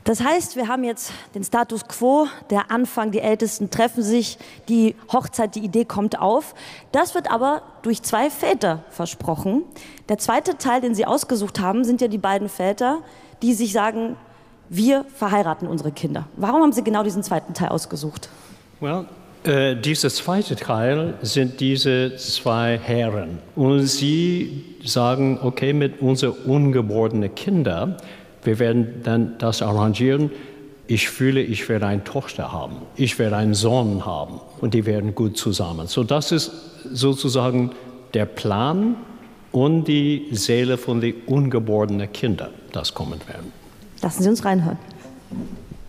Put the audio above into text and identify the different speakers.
Speaker 1: Das heißt, wir haben jetzt den Status quo, der Anfang, die Ältesten treffen sich, die Hochzeit, die Idee kommt auf. Das wird aber durch 2 Väter versprochen. Der zweite Teil, den Sie ausgesucht haben, sind ja die beiden Väter, die sich sagen, wir verheiraten unsere Kinder. Warum haben Sie genau diesen zweiten Teil ausgesucht?
Speaker 2: Well, dieser zweite Teil sind diese 2 Herren. Und sie sagen, okay, mit unseren ungeborenen Kindern, wir werden dann das arrangieren. Ich fühle, ich werde eine Tochter haben. Ich werde einen Sohn haben. Und die werden gut zusammen. So, das ist sozusagen der Plan und die Seele von den ungeborenen Kindern, das kommen werden.
Speaker 1: Lassen Sie uns reinhören.